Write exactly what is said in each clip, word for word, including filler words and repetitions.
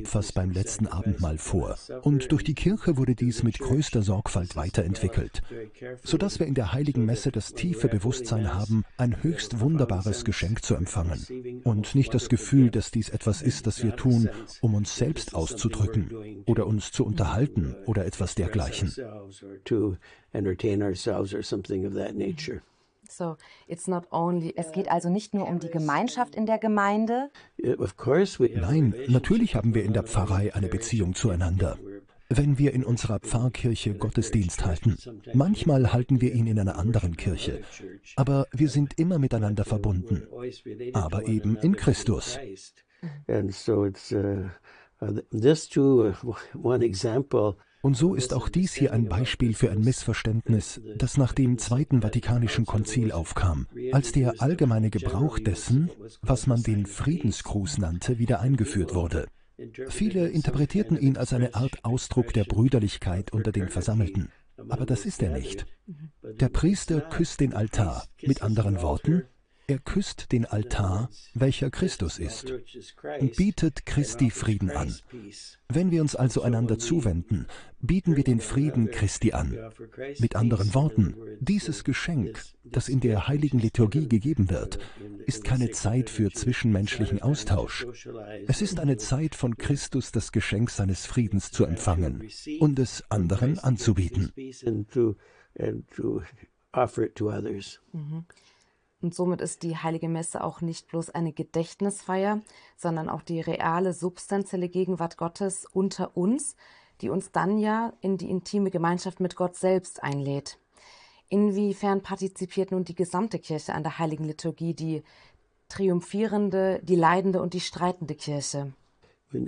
Opfers beim letzten Abendmahl vor, und durch die Kirche wurde dies mit größter Sorgfalt weiterentwickelt, sodass wir in der Heiligen Messe das tiefe Bewusstsein haben, ein höchst wunderbares Geschenk zu empfangen und nicht das Gefühl, dass dies etwas ist, das wir tun, um uns selbst auszudrücken oder uns zu unterhalten oder etwas dergleichen. So, it's not only, es geht also nicht nur um die Gemeinschaft in der Gemeinde. Nein, natürlich haben wir in der Pfarrei eine Beziehung zueinander. Wenn wir in unserer Pfarrkirche Gottesdienst halten, manchmal halten wir ihn in einer anderen Kirche, aber wir sind immer miteinander verbunden, aber eben in Christus. Und so ist auch dies hier ein Beispiel für ein Missverständnis, das nach dem Zweiten Vatikanischen Konzil aufkam, als der allgemeine Gebrauch dessen, was man den Friedensgruß nannte, wieder eingeführt wurde. Viele interpretierten ihn als eine Art Ausdruck der Brüderlichkeit unter den Versammelten. Aber das ist er nicht. Der Priester küsst den Altar. Mit anderen Worten, er küsst den Altar, welcher Christus ist, und bietet Christi Frieden an. Wenn wir uns also einander zuwenden, bieten wir den Frieden Christi an. Mit anderen Worten, dieses Geschenk, das in der heiligen Liturgie gegeben wird, ist keine Zeit für zwischenmenschlichen Austausch. Es ist eine Zeit von Christus, das Geschenk seines Friedens zu empfangen und es anderen anzubieten. Mhm. Und somit ist die Heilige Messe auch nicht bloß eine Gedächtnisfeier, sondern auch die reale, substanzielle Gegenwart Gottes unter uns, die uns dann ja in die intime Gemeinschaft mit Gott selbst einlädt. Inwiefern partizipiert nun die gesamte Kirche an der Heiligen Liturgie, die triumphierende, die leidende und die streitende Kirche? Bei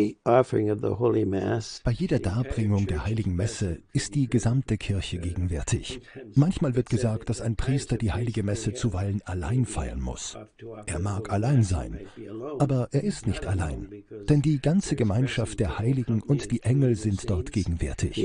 jeder Darbringung der Heiligen Messe ist die gesamte Kirche gegenwärtig. Manchmal wird gesagt, dass ein Priester die Heilige Messe zuweilen allein feiern muss. Er mag allein sein, aber er ist nicht allein, denn die ganze Gemeinschaft der Heiligen und die Engel sind dort gegenwärtig.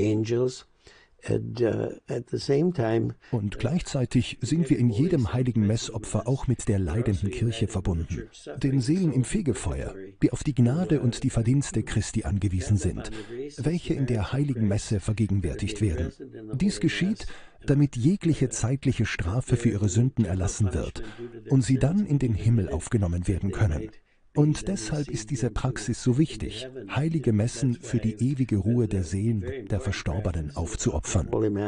Und gleichzeitig sind wir in jedem heiligen Messopfer auch mit der leidenden Kirche verbunden, den Seelen im Fegefeuer, die auf die Gnade und die Verdienste Christi angewiesen sind, welche in der heiligen Messe vergegenwärtigt werden. Dies geschieht, damit jegliche zeitliche Strafe für ihre Sünden erlassen wird und sie dann in den Himmel aufgenommen werden können. Und deshalb ist diese Praxis so wichtig, heilige Messen für die ewige Ruhe der Seelen der Verstorbenen aufzuopfern.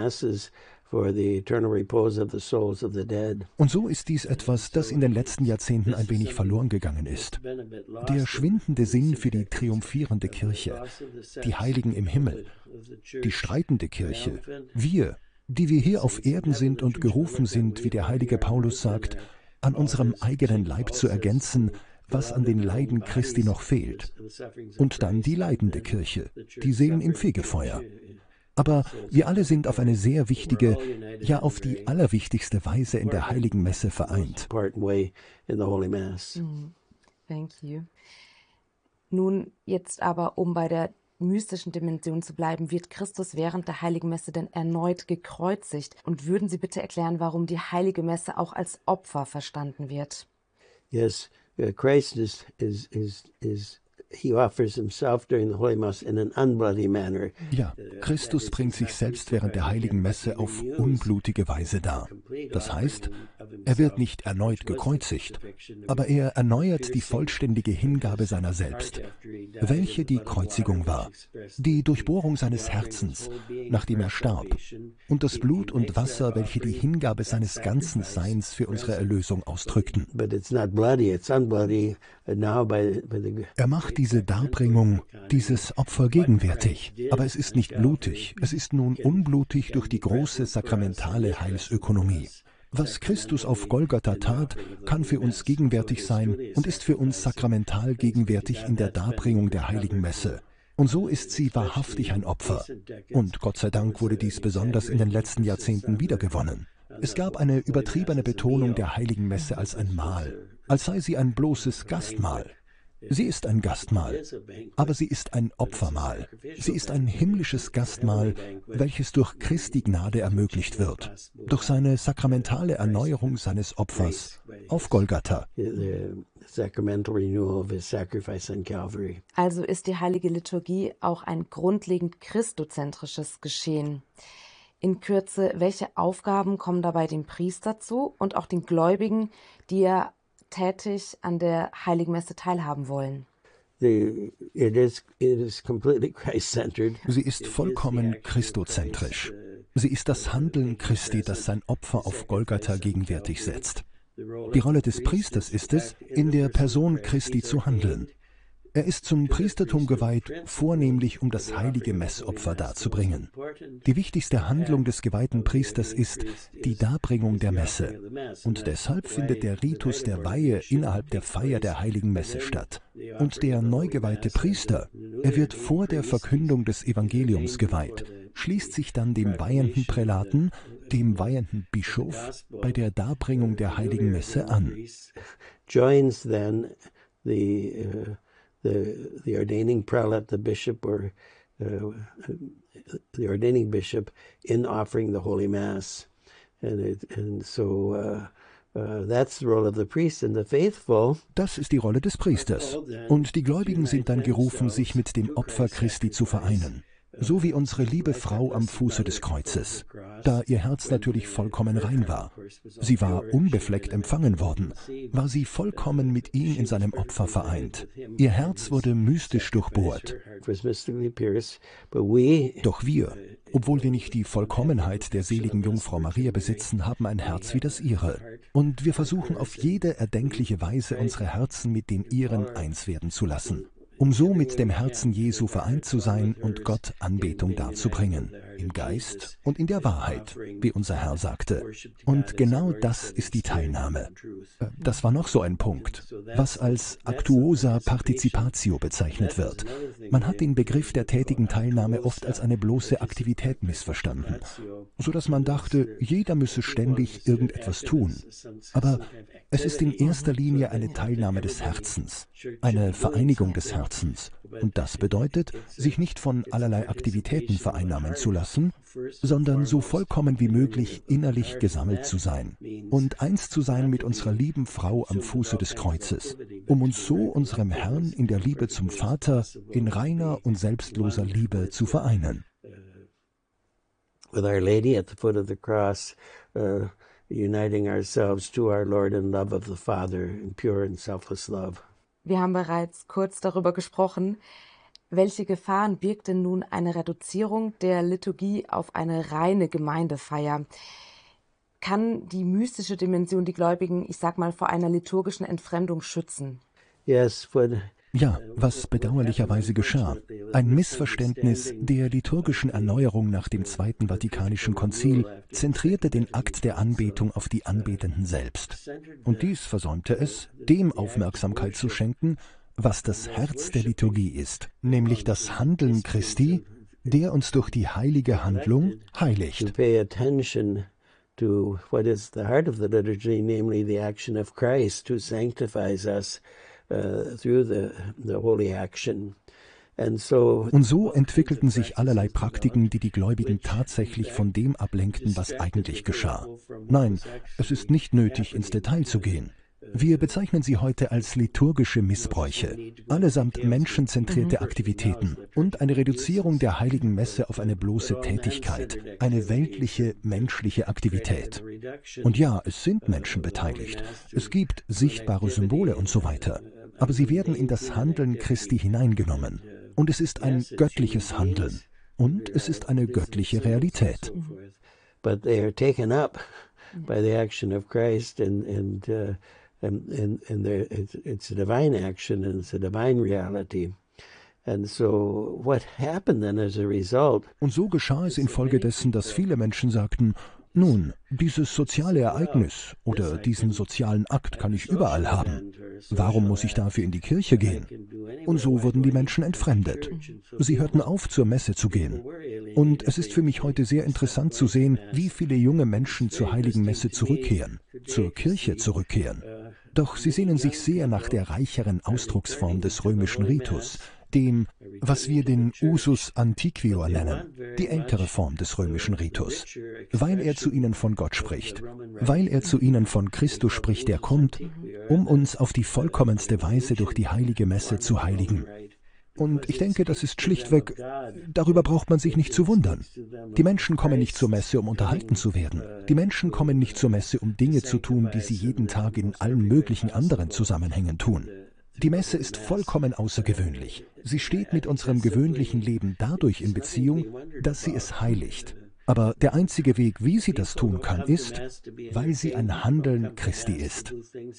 Und so ist dies etwas, das in den letzten Jahrzehnten ein wenig verloren gegangen ist. Der schwindende Sinn für die triumphierende Kirche, die Heiligen im Himmel, die streitende Kirche, wir, die wir hier auf Erden sind und gerufen sind, wie der heilige Paulus sagt, an unserem eigenen Leib zu ergänzen, was an den Leiden Christi noch fehlt. Und dann die leidende Kirche, die Seelen im Fegefeuer. Aber wir alle sind auf eine sehr wichtige, ja auf die allerwichtigste Weise in der Heiligen Messe vereint. Mm, thank you. Nun, jetzt aber, um bei der mystischen Dimension zu bleiben, wird Christus während der Heiligen Messe denn erneut gekreuzigt? Und würden Sie bitte erklären, warum die Heilige Messe auch als Opfer verstanden wird? Yes. Uh, Christ is, is, is, is, he offers himself during the Holy Mass in an unbloody manner. Ja, Christus bringt sich selbst während der Heiligen Messe auf unblutige Weise dar. Das heißt, er wird nicht erneut gekreuzigt, aber er erneuert die vollständige Hingabe seiner selbst, welche die Kreuzigung war, die Durchbohrung seines Herzens, nachdem er starb, und das Blut und Wasser, welche die Hingabe seines ganzen Seins für unsere Erlösung ausdrückten. Er macht diese Darbringung, dieses Opfer gegenwärtig, aber es ist nicht blutig, es ist nun unblutig durch die große sakramentale Heilsökonomie. Was Christus auf Golgatha tat, kann für uns gegenwärtig sein und ist für uns sakramental gegenwärtig in der Darbringung der Heiligen Messe. Und so ist sie wahrhaftig ein Opfer. Und Gott sei Dank wurde dies besonders in den letzten Jahrzehnten wiedergewonnen. Es gab eine übertriebene Betonung der Heiligen Messe als ein Mahl, als sei sie ein bloßes Gastmahl. Sie ist ein Gastmahl, aber sie ist ein Opfermahl. Sie ist ein himmlisches Gastmahl, welches durch Christi Gnade ermöglicht wird, durch seine sakramentale Erneuerung seines Opfers auf Golgatha. Also ist die heilige Liturgie auch ein grundlegend christozentrisches Geschehen. In Kürze, welche Aufgaben kommen dabei dem Priester zu und auch den Gläubigen, die ja tätig an der Heiligen Messe teilhaben wollen? Sie ist vollkommen christozentrisch. Sie ist das Handeln Christi, das sein Opfer auf Golgatha gegenwärtig setzt. Die Rolle des Priesters ist es, in der Person Christi zu handeln. Er ist zum Priestertum geweiht, vornehmlich um das heilige Messopfer darzubringen. Die wichtigste Handlung des geweihten Priesters ist die Darbringung der Messe. Und deshalb findet der Ritus der Weihe innerhalb der Feier der heiligen Messe statt. Und der neu geweihte Priester, er wird vor der Verkündung des Evangeliums geweiht, schließt sich dann dem weihenden Prälaten, dem weihenden Bischof, bei der Darbringung der heiligen Messe an. The, the ordaining prelate, the bishop, or uh, the ordaining bishop in offering the Holy Mass. And, it, and so uh, uh, that's the role of the priest and the faithful. Das ist die Rolle des Priesters. Und die Gläubigen sind dann gerufen, sich mit dem Opfer Christi zu vereinen. So wie unsere liebe Frau am Fuße des Kreuzes, da ihr Herz natürlich vollkommen rein war. Sie war unbefleckt empfangen worden, war sie vollkommen mit ihm in seinem Opfer vereint. Ihr Herz wurde mystisch durchbohrt. Doch wir, obwohl wir nicht die Vollkommenheit der seligen Jungfrau Maria besitzen, haben ein Herz wie das ihre. Und wir versuchen auf jede erdenkliche Weise, unsere Herzen mit den ihren eins werden zu lassen, um so mit dem Herzen Jesu vereint zu sein und Gott Anbetung darzubringen, im Geist und in der Wahrheit, wie unser Herr sagte. Und genau das ist die Teilnahme. Das war noch so ein Punkt, was als Actuosa Participatio bezeichnet wird. Man hat den Begriff der tätigen Teilnahme oft als eine bloße Aktivität missverstanden, sodass man dachte, jeder müsse ständig irgendetwas tun. Aber es ist in erster Linie eine Teilnahme des Herzens, eine Vereinigung des Herzens. Und das bedeutet, sich nicht von allerlei Aktivitäten vereinnahmen zu lassen, sondern so vollkommen wie möglich innerlich gesammelt zu sein und eins zu sein mit unserer lieben Frau am Fuße des Kreuzes, um uns so unserem Herrn in der Liebe zum Vater in reiner und selbstloser Liebe zu vereinen. With Our Lady at the foot of the cross, uh, uniting ourselves to our Lord in love of the Father, in pure and selfless love. Wir haben bereits kurz darüber gesprochen. Welche Gefahren birgt denn nun eine Reduzierung der Liturgie auf eine reine Gemeindefeier? Kann die mystische Dimension die Gläubigen, ich sag mal, vor einer liturgischen Entfremdung schützen? Yes, but Ja, was bedauerlicherweise geschah. Ein Missverständnis der liturgischen Erneuerung nach dem Zweiten Vatikanischen Konzil zentrierte den Akt der Anbetung auf die Anbetenden selbst. Und dies versäumte es, dem Aufmerksamkeit zu schenken, was das Herz der Liturgie ist, nämlich das Handeln Christi, der uns durch die heilige Handlung heiligt. to pay attention to what is the heart of the liturgy, namely the action of Christ who sanctifies us uh, through the, the holy action. And so, Und so entwickelten sich allerlei Praktiken, die die Gläubigen tatsächlich von dem ablenkten, was eigentlich geschah. Nein, es ist nicht nötig, ins Detail zu gehen. Wir bezeichnen sie heute als liturgische Missbräuche, allesamt menschenzentrierte Aktivitäten und eine Reduzierung der heiligen Messe auf eine bloße Tätigkeit, eine weltliche, menschliche Aktivität. Und ja, es sind Menschen beteiligt, es gibt sichtbare Symbole und so weiter, aber sie werden in das Handeln Christi hineingenommen. Und es ist ein göttliches Handeln und es ist eine göttliche Realität. but they are taken up by the action of Christ, and and uh, and and, and it's, it's a divine action and it's a divine reality. And so what happened then as a result? Und so geschah es infolgedessen, dass viele Menschen sagten, nun, dieses soziale Ereignis oder diesen sozialen Akt kann ich überall haben. Warum muss ich dafür in die Kirche gehen? Und so wurden die Menschen entfremdet. Sie hörten auf, zur Messe zu gehen. Und es ist für mich heute sehr interessant zu sehen, wie viele junge Menschen zur heiligen Messe zurückkehren, zur Kirche zurückkehren. Doch sie sehnen sich sehr nach der reicheren Ausdrucksform des römischen Ritus, dem, was wir den Usus Antiquior nennen, die ältere Form des römischen Ritus, weil er zu ihnen von Gott spricht, weil er zu ihnen von Christus spricht, der kommt, um uns auf die vollkommenste Weise durch die heilige Messe zu heiligen. Und ich denke, das ist schlichtweg, darüber braucht man sich nicht zu wundern. Die Menschen kommen nicht zur Messe, um unterhalten zu werden. Die Menschen kommen nicht zur Messe, um Dinge zu tun, die sie jeden Tag in allen möglichen anderen Zusammenhängen tun. Die Messe ist vollkommen außergewöhnlich. Sie steht mit unserem gewöhnlichen Leben dadurch in Beziehung, dass sie es heiligt. Aber der einzige Weg, wie sie das tun kann, ist, weil sie ein Handeln Christi ist.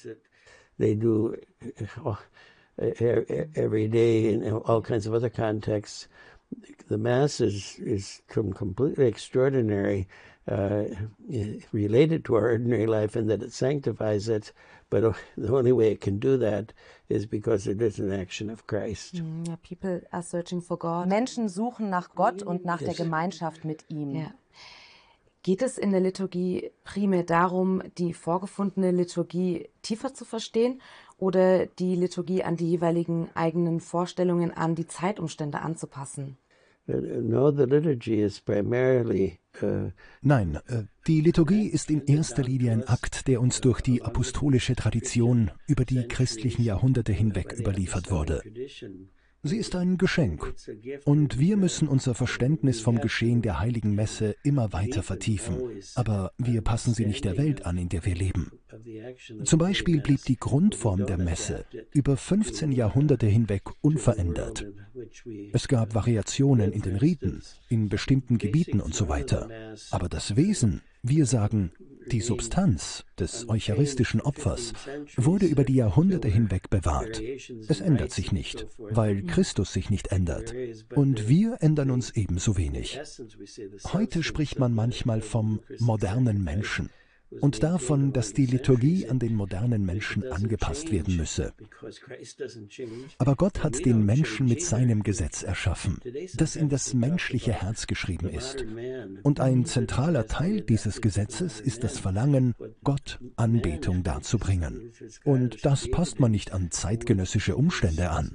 Every day in all kinds of other contexts, the Mass is, is completely extraordinary, uh, related to our ordinary life in that it sanctifies it, but the only way it can do that is because it is an action of Christ. Yeah, people are searching for God. Menschen suchen nach Gott und nach der Gemeinschaft mit ihm. Ja. Geht es in der Liturgie primär darum, die vorgefundene Liturgie tiefer zu verstehen oder die Liturgie an die jeweiligen eigenen Vorstellungen, an die Zeitumstände anzupassen? No, the liturgy is primarily, uh, Nein, die Liturgie ist in erster Linie ein Akt, der uns durch die apostolische Tradition über die christlichen Jahrhunderte hinweg überliefert wurde. Sie ist ein Geschenk, und wir müssen unser Verständnis vom Geschehen der Heiligen Messe immer weiter vertiefen, aber wir passen sie nicht der Welt an, in der wir leben. Zum Beispiel blieb die Grundform der Messe über fünfzehn Jahrhunderte hinweg unverändert. Es gab Variationen in den Riten, in bestimmten Gebieten und so weiter, aber das Wesen, wir sagen, die Substanz des eucharistischen Opfers wurde über die Jahrhunderte hinweg bewahrt. Es ändert sich nicht, weil Christus sich nicht ändert. Und wir ändern uns ebenso wenig. Heute spricht man manchmal vom modernen Menschen und davon, dass die Liturgie an den modernen Menschen angepasst werden müsse. Aber Gott hat den Menschen mit seinem Gesetz erschaffen, das in das menschliche Herz geschrieben ist. Und ein zentraler Teil dieses Gesetzes ist das Verlangen, Gott Anbetung darzubringen. Und das passt man nicht an zeitgenössische Umstände an.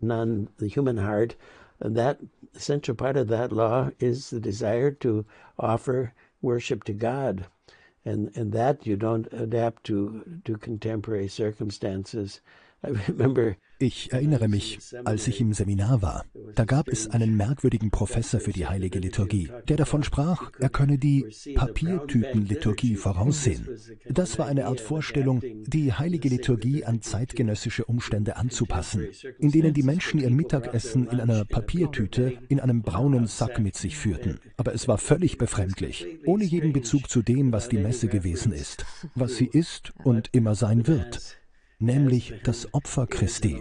That essential part of that law is the desire to offer worship to God. And, and that you don't adapt to, to contemporary circumstances. I remember Ich erinnere mich, als ich im Seminar war, da gab es einen merkwürdigen Professor für die Heilige Liturgie, der davon sprach, er könne die Papiertütenliturgie voraussehen. Das war eine Art Vorstellung, die Heilige Liturgie an zeitgenössische Umstände anzupassen, in denen die Menschen ihr Mittagessen in einer Papiertüte in einem braunen Sack mit sich führten. Aber es war völlig befremdlich, ohne jeden Bezug zu dem, was die Messe gewesen ist, was sie ist und immer sein wird. Nämlich das Opfer Christi.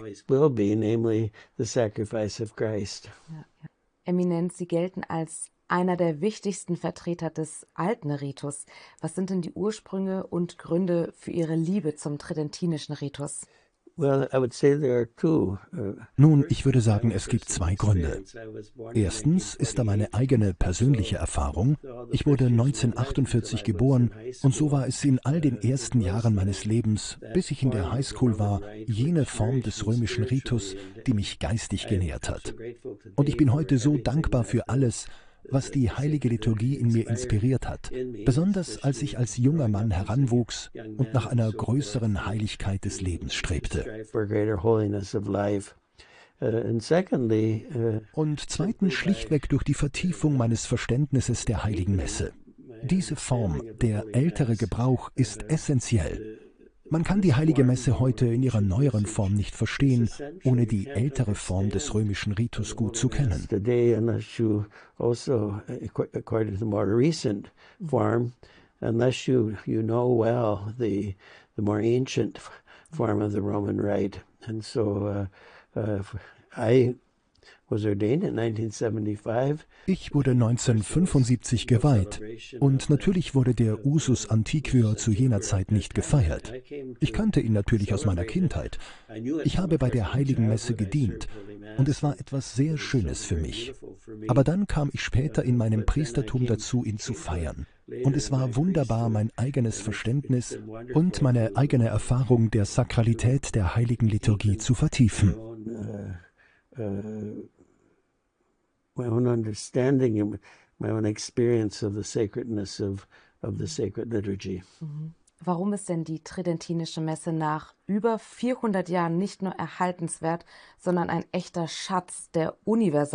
Eminenz, Sie gelten als einer der wichtigsten Vertreter des alten Ritus. Was sind denn die Ursprünge und Gründe für Ihre Liebe zum tridentinischen Ritus? Nun, ich würde sagen, es gibt zwei Gründe. Erstens ist da meine eigene persönliche Erfahrung. Ich wurde neunzehnhundertachtundvierzig geboren und so war es in all den ersten Jahren meines Lebens, bis ich in der Highschool war, jene Form des römischen Ritus, die mich geistig genährt hat. Und ich bin heute so dankbar für alles, was die Heilige Liturgie in mir inspiriert hat, besonders als ich als junger Mann heranwuchs und nach einer größeren Heiligkeit des Lebens strebte. Und zweitens schlichtweg durch die Vertiefung meines Verständnisses der Heiligen Messe. Diese Form, der ältere Gebrauch, ist essentiell. Man kann die Heilige Messe heute in ihrer neueren Form nicht verstehen, ohne die ältere Form des römischen Ritus gut zu kennen. Unless you, you know well the, the more ancient form of the Roman Rite. And so uh, uh, I was ordained in nineteen seventy-five. Ich wurde neunzehnhundertfünfundsiebzig geweiht und natürlich wurde der Usus Antiquior zu jener Zeit nicht gefeiert. Ich kannte ihn natürlich aus meiner Kindheit. Ich habe bei der Heiligen Messe gedient und es war etwas sehr Schönes für mich. Aber dann kam ich später in meinem Priestertum dazu, ihn zu feiern. Und es war wunderbar, mein eigenes Verständnis und meine eigene Erfahrung der Sakralität der Heiligen Liturgie zu vertiefen. uh, my own understanding and my own experience of the sacredness of, of the sacred liturgy. Mhm. Warum ist denn die Tridentinische Messe nach über vierhundert Jahren nicht nur erhaltenswert, sondern ein echter Schatz der universalen